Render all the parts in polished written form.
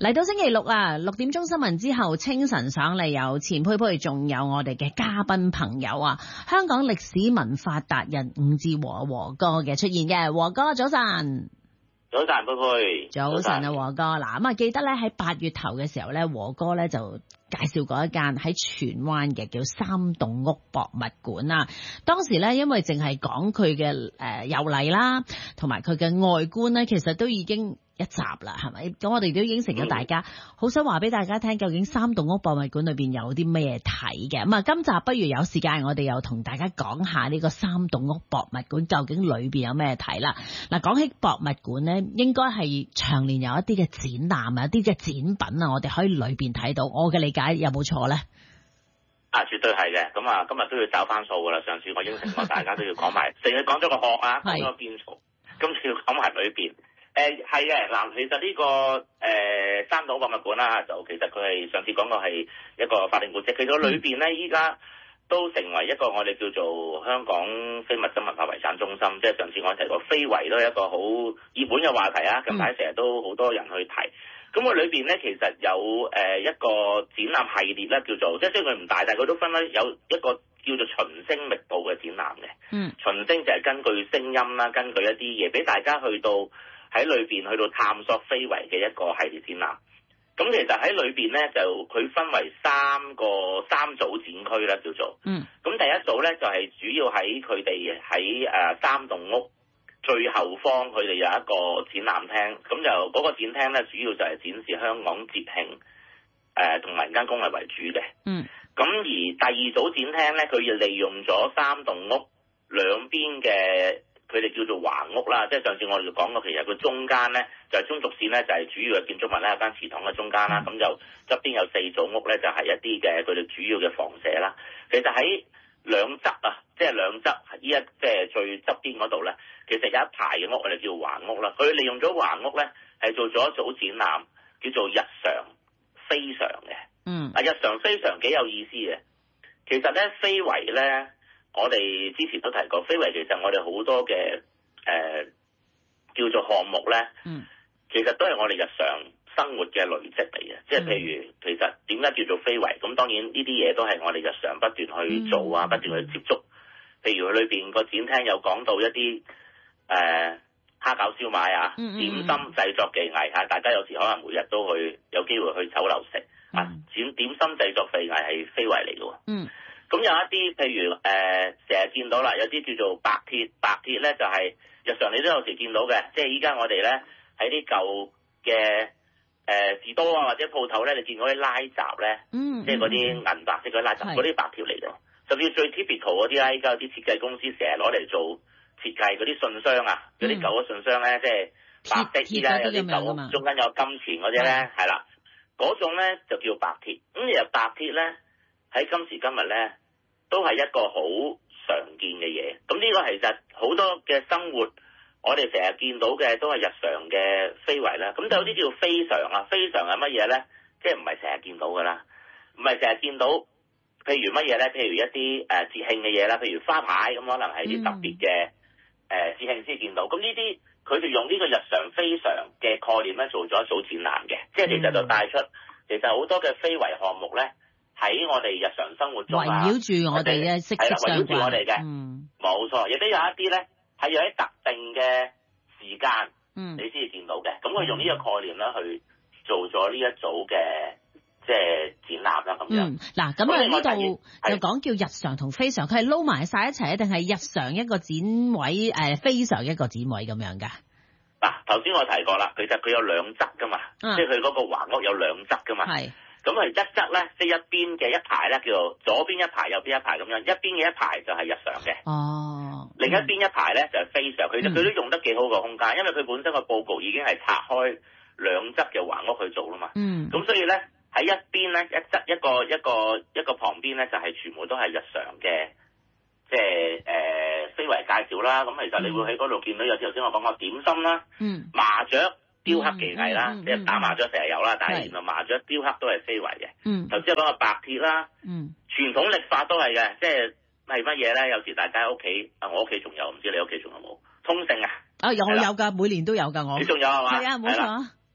嚟到星期六啊，6點鐘新聞之後，清晨上嚟有錢佩佩，仲有我哋嘅嘉賓朋友啊，香港歷史文化達人伍志和哥嘅出現嘅，和哥早晨。 早晨，佩佩。 早晨啊，和哥。嗱咁啊，記得咧喺8月頭嘅時候咧，和哥咧就介紹過一間喺荃灣嘅叫三棟屋博物館啊。當時咧，因為淨係講佢嘅由嚟啦，同埋佢嘅外觀咧，其實都已經一集啦，係咪？咁我哋都應承咗大家，好想話俾大家聽，究竟三棟屋博物館裏邊有啲咩睇嘅。咁啊，今集不如有時間，我哋又同大家講下呢個三棟屋博物館究竟裏邊有咩睇啦。嗱，講起博物館咧，應該係長年有一啲嘅展覽啊，有啲嘅展品啊，我哋可以裏邊睇到。我嘅理解有冇錯咧？ 啊，絕對係嘅。咁啊，今日都要找翻數噶啦。上次我應承過大家都要講埋，淨係講咗個殼啊，講咗個建築，今次要講埋裏邊。係嘅，嗱，其實呢個三棟博物館啦，就其實佢係上次講過係一個法定古蹟，其實裏邊咧依家都成為一個我哋叫做香港非物質文化遺產中心，即係上次我提過非遺都係一個好熱門嘅話題啊，近排成日都好多人去提。咁佢裏邊咧其實有一個展覽系列咧，叫做即係雖然佢唔大，但係佢都分咧有一個叫做群星密佈嘅展覽嘅。群星就係根據聲音啦，根據一啲嘢俾大家去到喺裏邊去到探索非遺嘅一個系列展覽。咁其實喺裏邊咧就佢分為三組展區啦，叫做。咁第一組咧就係主要喺佢哋喺三棟屋最後方，佢哋有一個展覽廳。咁就嗰個展廳咧，主要就係展示香港節慶同民間工藝為主嘅。咁而第二組展廳咧，佢要利用咗三棟屋兩邊嘅。佢哋叫做橫屋啦，即係上次我哋講過，其實佢中間咧就係中軸線咧，就係主要嘅建築物咧，有間祠堂嘅中間啦，咁就側邊有4組屋咧，就係一啲嘅佢哋主要嘅房舍啦。其實喺兩側啊，即係兩側即係最側邊嗰度咧，其實有一排嘅屋我哋叫橫屋啦。佢利用咗橫屋咧，係做咗一組展覽，叫做日常非常嘅。日常非常幾有意思嘅。其實咧，非遺咧。我哋之前都提過，非遺其實我哋好多嘅叫做項目咧，其實都係我哋日常生活嘅累積嚟嘅。即係譬如，其實點解叫做非遺？咁當然呢啲嘢都係我哋日常不斷去做啊，不斷去接觸。譬如佢裏邊個展廳有講到一啲蝦餃燒賣啊、點心製作技藝嚇，大家有時可能每日都會有機會去酒樓食啊。點心製作技藝係非遺嚟嘅喎。咁有一啲譬如成日見到啦，有啲叫做白鐵咧就係日常你都有時見到嘅，即係依家我哋咧喺啲舊嘅士多啊或者鋪頭咧，你見到啲拉閘咧，即係嗰啲銀白色嗰啲拉閘，嗰啲白鐵嚟嘅。甚至最 typical 嗰啲啦，依家有啲設計公司成日攞嚟做設計嗰啲信箱啊，嗰啲舊嘅信箱咧，即係白色依家有啲舊，中間有金錢嗰啲咧，係啦，嗰種咧就叫白鐵。咁其實白鐵咧喺今時今日咧，都係一個好常見嘅嘢。咁呢個其實好多嘅生活，我哋成日見到嘅都係日常嘅非遺啦。咁有啲叫非常啊，非常係乜嘢咧？即係唔係成日見到㗎啦，唔係成日見到。譬如乜嘢咧？譬如一啲節慶嘅嘢啦，譬如花牌咁，可能係啲特別嘅節慶先見到。咁呢啲佢哋用呢個日常非常嘅概念咧，做咗一組展覽嘅，即係其實就帶出其實好多嘅非遺項目咧。喺我哋日常生活中啊，圍繞住我哋嘅息息相關，圍繞住我哋嘅，冇錯。亦都有一啲咧係有喺特定嘅時間，你先至見到嘅。咁佢用呢個概念咧去做咗呢一組嘅即係展覽啦，咁樣。嗱，咁啊呢度就講叫日常同非常，佢係撈埋晒一齊，定係日常一個展位，非常一個展位咁樣㗎？ 嗱，頭先我提過啦，其實佢有兩側㗎嘛，即係佢嗰個橫屋有兩側㗎嘛。係。咁佢一側咧，即係一邊嘅一排咧，叫做左邊一排、右邊一排咁樣。一邊嘅一排就係日常嘅，另一邊一排咧就係非常。其實佢都用得幾好個空間，因為佢本身個佈局已經係拆開兩側嘅橫屋去做啦嘛。咁所以咧喺一邊咧一側一個旁邊咧就係全部都係日常嘅，即係非遺介紹啦。咁其實你會喺嗰度見到有頭先我講過點心啦，麻雀。雕刻技藝啦，即係打麻雀成日有啦，但係原來麻雀雕刻都係非遺嘅。頭先講個白鐵啦，傳統曆法都係嘅，即係乜嘢咧？有時大家喺屋企，我屋企仲有，唔知你屋企仲有冇通勝啊？ 有㗎，每年都有㗎，我。 你仲有係嘛？ 係啊，冇錯。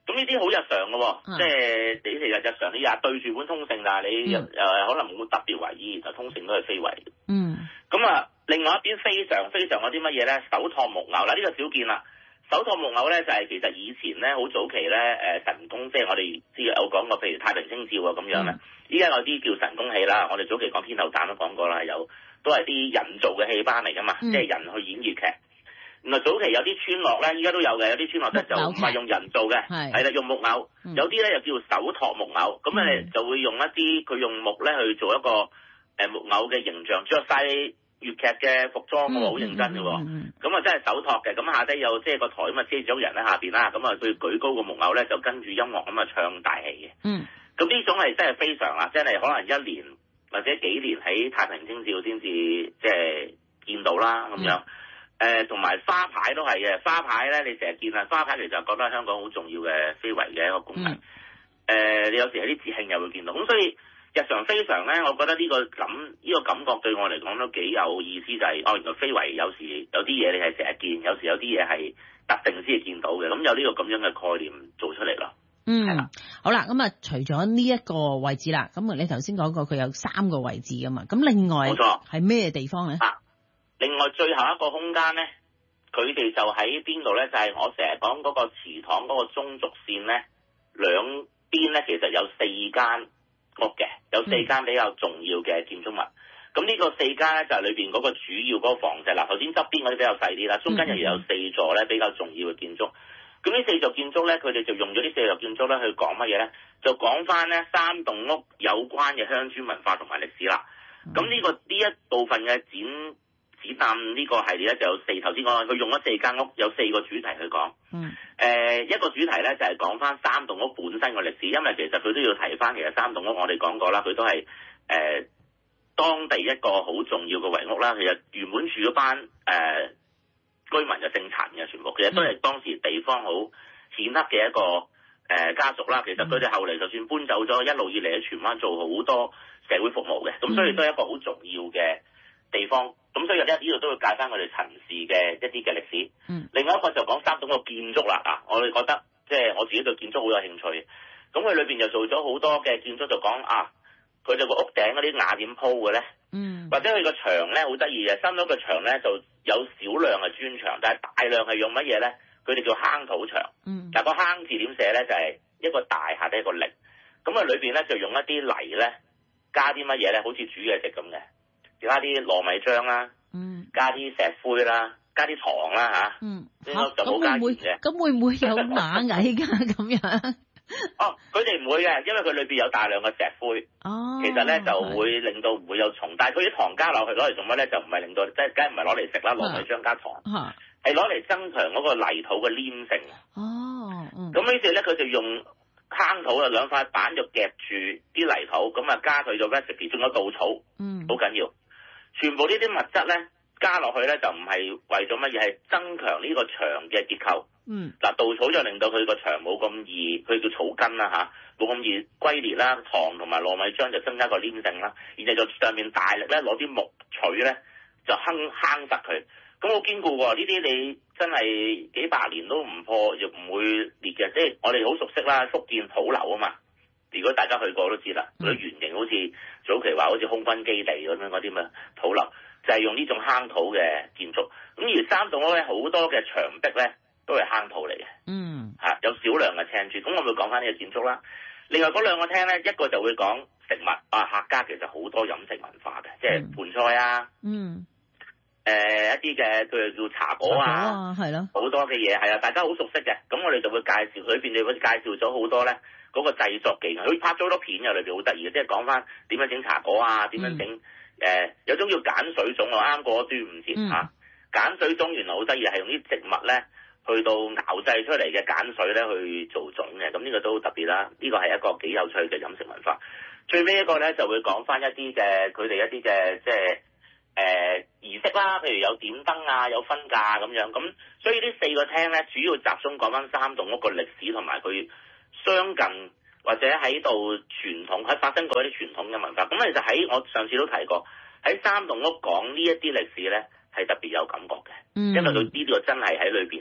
咁呢啲好日常嘅喎，即係你其實日常你日對住本通勝，但係你可能冇特別為意，就通勝都係非遺。咁啊，另外一邊非常嗰啲乜嘢咧？手托木偶啦，呢個少見啦。手托木偶咧就係其實以前咧好早期咧神功，即係我哋知有講過，譬如太平清醮啊咁樣咧。依家有啲叫神功戲啦，我哋早期講天后誕都講過啦，都係啲人造嘅戲班嚟噶嘛，即係人去演粵劇。原來早期有啲村落咧，依家都有嘅，有啲村落咧就唔係用人造嘅，係啦，用木偶。有啲咧又叫手托木偶，咁誒就會用一啲佢用木咧去做一個木偶嘅形象，着晒粵劇嘅服裝喎，好認真嘅喎。咁啊真係手托嘅，咁下低有即係個台咁啊遮住人喺下邊啦，咁啊佢舉高個木偶咧就跟住音樂咁啊唱大戲嘅。咁呢種係真係非常啦，真係可能一年或者幾年喺太平清醮先至即係見到啦咁樣。同埋花牌都係嘅，花牌咧你成日見啊，花牌其實覺得香港好重要嘅非遺嘅一個功能。你有時喺啲節慶又會見到，咁所以日常非常咧，我覺得呢個感覺對我嚟講都幾有意思，就係原來非遺有時有啲嘢你係成日見，有時有啲嘢係特定先至見到嘅，咁有呢個咁樣嘅概念做出嚟咯。 好啦，咁啊，除咗呢一個位置啦，咁你頭先講過佢有3個位置噶嘛，咁另外冇錯係咩地方咧？ 另外最後一個空間咧，佢哋就喺邊度咧？就係我成日講嗰個祠堂嗰個中軸線咧，兩邊咧其實有4間屋嘅，有4間比較重要嘅建築物。咁呢個4間咧就係裏邊嗰個主要嗰個房仔啦。頭先側邊嗰啲比較細啲啦，中間又有4座咧比較重要嘅建築。咁呢4座建築咧，佢哋就用咗呢4座建築咧去講乜嘢咧？就講翻咧3棟屋有關嘅鄉村文化同埋歷史啦。咁呢一部分嘅展覽呢個系列咧就有4，頭先講佢用咗4間屋，有4個主題去講。一個主題咧就係講翻3棟屋本身嘅歷史，因為其實佢都要提翻，其實3棟屋我哋講過啦，佢都係當地一個好重要嘅遺屋啦。其實原本住嗰班居民就姓陳嘅，全部其實都係當時地方好顯赫嘅一個家族啦。其實佢哋後嚟就算搬走咗，一路以嚟喺荃灣做好多社會服務嘅，咁所以都係一個好重要嘅地方。咁所以呢度都會解翻我哋陳氏嘅一啲嘅歷史。另外一個就講3棟個建築啦。我哋覺得即係我自己對建築好有興趣。咁佢裏邊就做咗好多嘅建築，就講佢哋個屋頂嗰啲瓦點鋪嘅咧，或者佢個牆咧好得意嘅，新屋嘅牆咧就有少量嘅磚牆，但係大量係用乜嘢咧？佢哋叫坑土牆。但係個坑字點寫咧？就係一個大下底一個力。咁啊裏邊咧就用一啲泥咧，加啲乜嘢咧？好似煮嘢食咁嘅。加啲糯米漿啦，加啲石灰啦，加啲糖啦就冇加鹽嘅。 咁會唔會有螞蟻㗎咁樣？ 佢哋唔會嘅，因為佢裏邊有大量嘅石灰。其實咧就會令到唔會有蟲，但係佢啲糖加落去攞嚟做乜咧？就唔係令到，即係梗係唔係攞嚟食啦，糯米漿加糖，係攞嚟增強嗰個泥土嘅黏性。咁於是咧佢就用坑土啊2塊板就夾住啲泥土，咁啊加佢咗 recipe， 仲有稻草，好緊要。全部呢啲物質咧加落去咧就唔係為咗乜嘢，係增強呢個牆嘅結構。稻草就令到佢個牆冇咁易，佢叫草根啦冇咁易龜裂啦。糖同埋糯米漿就增加個黏性啦。然後就上面大力咧攞啲木錘咧就坑實佢，咁好堅固喎。呢啲你真係幾百年都唔破，亦唔會裂嘅。即係我哋好熟悉啦，福建土樓啊嘛。如果大家去過都知啦，嗰啲圓形好似早期話好似空軍基地咁樣嗰啲咩土樓，就係用呢種坑土嘅建築。咁而3棟屋咧好多嘅牆壁咧都係坑土嚟嘅。有少量嘅青磚。咁我咪講翻呢個建築啦。另外嗰2個廳咧，一個就會講食物。客家其實好多飲食文化嘅，即係盤菜啊。一啲嘅佢叫茶果啊，係咯，好多嘅嘢係大家好熟悉嘅。咁我哋就會介紹裏邊，你會介紹咗好多咧嗰個製作技藝。佢拍咗好多片嘅，裏邊好得意嘅，即係講翻點樣整茶果啊，點樣整有種叫鹼水粽，我啱過咗端午節鹼水粽原來好得意，係用啲植物咧去到熬製出嚟嘅鹼水咧去做粽嘅。咁呢個都好特別啦。呢個係一個幾有趣嘅飲食文化。最尾一個咧就會講翻一啲嘅佢哋一啲嘅即係儀式啦，譬如有點燈啊，有婚嫁咁樣。咁所以呢4個廳咧，主要集中講翻3棟屋個歷史同埋佢相近或者喺度傳統喺發生過一啲傳統嘅文化。咁其實喺我上次都提過，喺3棟屋講呢一啲歷史咧係特別有感覺嘅，因為佢呢個真係喺裏邊咧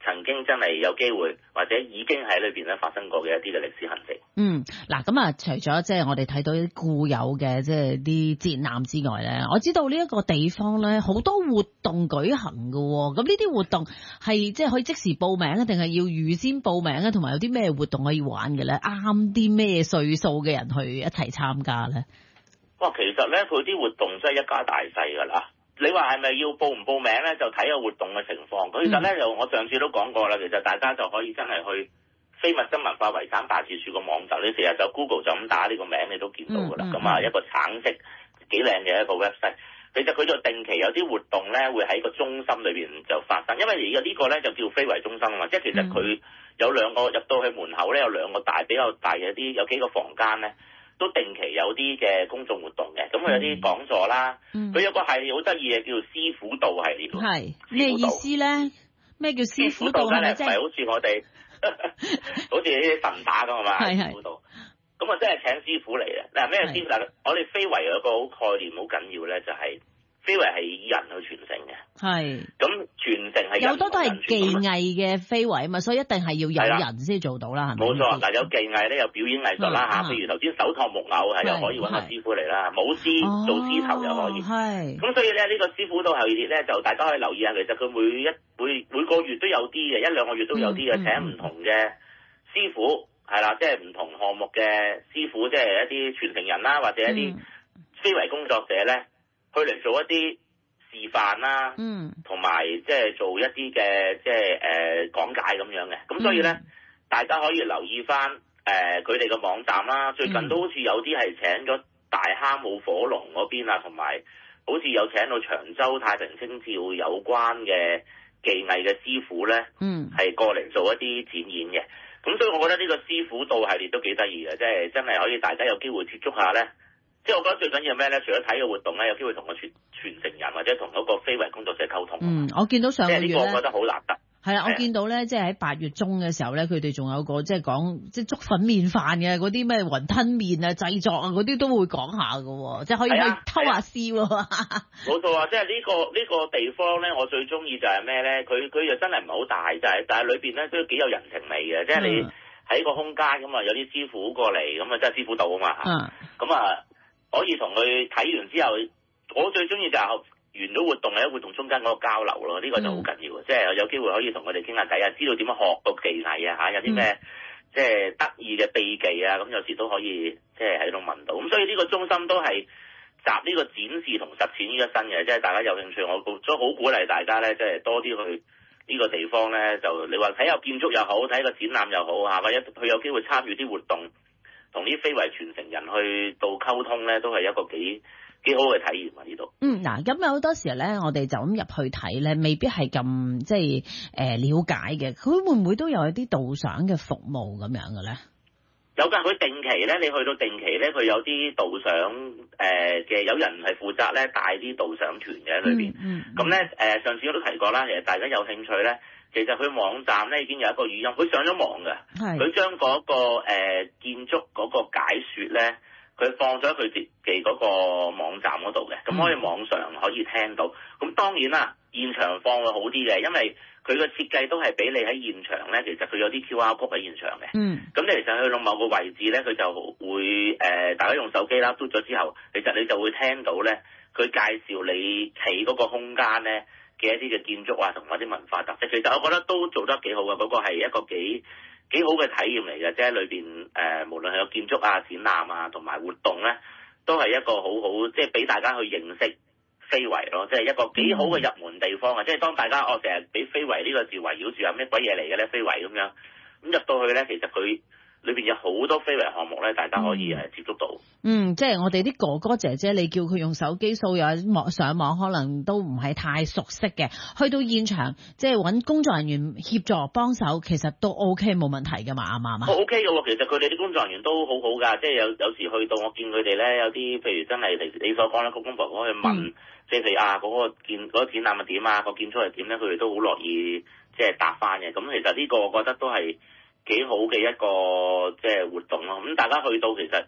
曾經真係有機會或者已經喺裏邊咧發生過嘅一啲嘅歷史痕跡。 嗱咁啊，除咗即係我哋睇到啲固有嘅即係啲戰艦之外咧，我知道呢一個地方咧好多活動舉行㗎喎。咁呢啲活動係即係可以即時報名啊，定係要預先報名啊？同埋有啲咩活動可以玩嘅咧？啱啲咩歲數嘅人去一齊參加咧？ 哇，其實咧佢啲活動真係一家大細㗎啦。你話係咪要報唔報名咧？就睇個活動嘅情況。其實咧，就我上次都講過啦。其實大家就可以真係去非物質文化遺產辦事處個網站，你成日就 Google 就咁打呢個名，你都見到㗎啦。咁一個橙色幾靚嘅一個 website。其實佢就定期有啲活動咧，會喺個中心裏邊就發生。因為而家呢個咧就叫非遺中心啊嘛，即係其實佢有兩個入到去門口咧，有兩個比較大嘅有幾個房間咧。都定期有啲嘅公眾活動嘅，咁佢有啲講座啦，佢有個系列好得意嘅，叫做師傅道系列。係咩意思咧？咩叫師傅道咧？ 唔係好似我哋好似啲神打咁啊嘛？師傅道咁啊，真係請師傅嚟嘅。嗱，咩師傅？嗱，我哋非遺有一個好概念好緊要咧，就係非遺係以人去傳承嘅。係。咁傳承係有好多都係技藝嘅非遺啊嘛，所以一定係要有人先做到啦，係咪？冇錯，嗱，有技藝咧，有表演藝術啦嚇，譬如頭先手托木偶係又可以揾個師傅嚟啦，舞獅做獅頭又可以。係。咁所以咧，呢個師傅道系列咧，就大家可以留意下，其實佢每個月都有啲嘅，一兩個月都有啲嘅，請唔同嘅師傅係啦，即係唔同項目嘅師傅，即係一啲傳承人啦，或者一啲非遺工作者咧。去嚟做一啲示範啦，同埋即係做一啲嘅即係講解咁樣嘅，咁所以咧，大家可以留意翻佢哋嘅網站啦。最近都好似有啲係請咗大坑舞火龍嗰邊啊，同埋好似有請到長洲太平清醮有關嘅技藝嘅師傅咧，係過嚟做一啲展演嘅。咁所以我覺得呢個師傅道系列都幾得意嘅，即係真係可以大家有機會接觸下咧。即係我覺得最緊要咩咧？除咗睇個活動咧，有機會同個傳承人或者同嗰個非遺工作者溝通。 我見到上個月咧， 即係呢個我覺得好難得。 係啊，我見到咧，即係喺8月中嘅時候咧，佢哋仲有個即係講即係粥粉麵飯嘅嗰啲咩雲吞麵啊製作啊嗰啲都會講下喎，即係可以偷下師喎。 冇錯啊！即係呢個地方咧，我最中意就係咩咧？佢又真係唔係好大，但係裏邊咧都幾有人情味嘅。即係你喺個空間咁啊，有啲師傅過嚟咁啊，即係師傅道啊嘛。咁啊。可以同佢睇完之後，我最中意就係完咗活動喺活動中間嗰個交流咯，呢個就好緊要嘅，即係有機會可以同佢哋傾下偈啊，知道點樣學個技藝啊嚇，有啲咩即係得意嘅秘技啊，咁有時都可以即係喺度問到，咁所以呢個中心都係集呢個展示同實踐於一身嘅，即係大家有興趣，我都好鼓勵大家咧，即係多啲去呢個地方咧，就你話睇下建築又好，睇個展覽又好嚇，或者佢有機會參與啲活動。同啲非遺傳承人去到溝通咧，都係一個幾好嘅體驗啊！呢度嗱，咁有好多時候咧，我哋就咁入去睇咧，未必係咁即係了解嘅。佢會唔會都有一啲導賞嘅服務咁樣嘅咧？ 有㗎，佢定期咧，你去到定期咧，佢有啲導賞嘅，有人係負責咧帶啲導賞團嘅喺裏邊。咁咧上次我都提過啦，其實大家有興趣咧。其實佢網站咧已經有一個語音，佢上咗網嘅，佢將嗰個建築嗰個解說咧，佢放咗佢自己嗰個網站嗰度嘅，咁可以網上可以聽到。咁當然啦，現場放會好啲嘅，因為佢個設計都係俾你喺現場咧，其實佢有啲 QR code 喺現場嘅。咁你其實去到某個位置咧，佢就會大家用手機啦，嘟咗之後，其實你就會聽到咧，佢介紹你企嗰個空間咧。嘅一啲嘅建築啊，同埋啲文化特色，其實我覺得都做得幾好嘅，嗰個係一個幾好嘅體驗嚟嘅，即係裏邊無論係有建築啊、展覽啊，同埋活動咧，都係一個好好，即係俾大家去認識非遺咯，即係一個幾好嘅入門地方啊！即係當大家成日俾非遺呢個字圍繞住，有咩鬼嘢嚟嘅咧？非遺咁樣，咁入到去咧，其實佢裏邊有好多非遺項目咧，大家可以接觸到。 即係我哋啲哥哥姐姐，你叫佢用手機掃又上網，可能都唔係太熟悉嘅。去到現場，即係揾工作人員協助幫手，其實都 OK 冇問題㗎嘛，啱唔啱啊 ？OK 嘅喎，其實佢哋啲工作人員都好好㗎，即係有時去到我見佢哋咧，有啲譬如真係你所講啦，公公婆婆去問，即係嗰個展覽係點啊，個建築係點咧，佢哋都好樂意即係答翻嘅。咁其實呢個我覺得都係幾好嘅一個即係活動咯。咁大家去到其實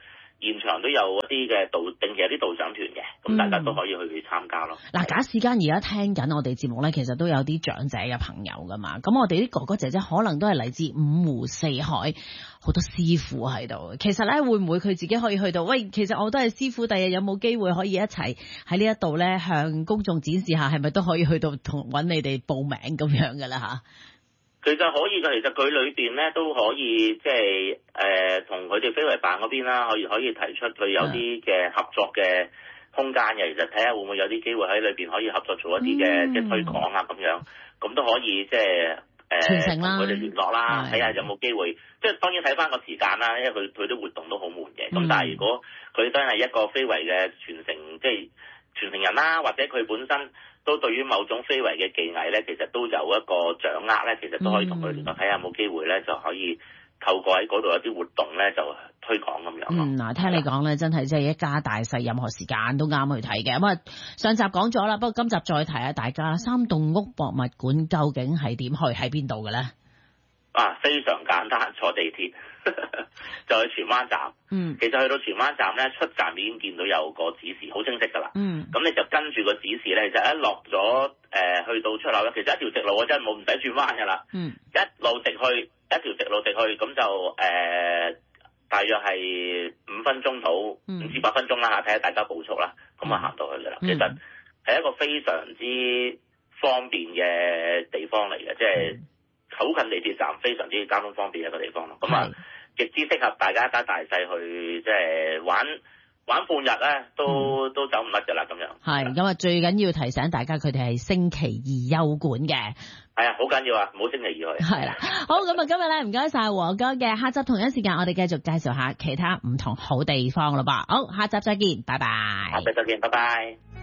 現場都有一啲嘅定期有啲導賞團嘅，咁大家都可以去參加咯。 假使間而家聽緊我哋節目咧，其實都有啲長者嘅朋友噶嘛，咁我哋啲哥哥姐姐可能都係嚟自五湖四海，好多師傅喺度。其實咧，會唔會佢自己可以去到？喂，其實我都係師傅，第日有冇機會可以一齊喺呢一度咧，向公眾展示下，係咪都可以去到揾你哋報名咁樣噶啦吓？ 其實可以㗎，其實佢裏邊咧都可以即係同佢哋非遺辦嗰邊啦，可以提出佢有啲嘅合作嘅空間嘅。其實睇下會唔會有啲機會喺裏邊可以合作做一啲嘅即係推廣啊咁樣，咁都可以即係同佢哋聯絡啦，睇下有冇機會。即係當然睇翻個時間啦，因為佢啲活動都好悶嘅。咁但係如果佢真係一個非遺嘅傳承，即係傳承人啦，或者佢本身都對於某種非遺嘅技藝咧，其實都有一個掌握咧，其實都可以同佢聯絡睇下有冇機會咧，就可以透過喺嗰度有啲活動咧，就推廣咁樣咯。 嗱，聽你講咧，真係即係一家大細，任何時間都啱去睇嘅。咁啊，上集講咗啦，不過今集再提下大家，三棟屋博物館究竟係點去，喺邊度嘅咧？ 非常簡單，坐地鐵就去荃灣站。其實去到荃灣站咧，出站已經見到有個指示，好清晰㗎啦。咁你就跟住個指示咧，就一落咗去到出口咧，其實一條直路我真係冇唔使轉彎㗎啦。一路直去，一條直路直去，咁就大約係5分鐘到唔知8分鐘啦嚇，睇下大家步速啦，咁啊行到去㗎啦。其實係一個非常之方便嘅地方嚟嘅，即係好近地鐵站，非常之交通方便一個地方咯。咁啊，極之適合大家一家大細去即係玩半日咧，都走唔甩㗎啦咁樣。係咁啊，最緊要提醒大家，佢哋係星期二休館嘅。 係啊，好緊要啊，唔好星期二去。 係啦，好咁啊，今日咧唔該晒和哥嘅，下集同一時間我哋繼續介紹下其他唔同好地方咯噃。好，下集再見，拜拜。 下集再見，拜拜。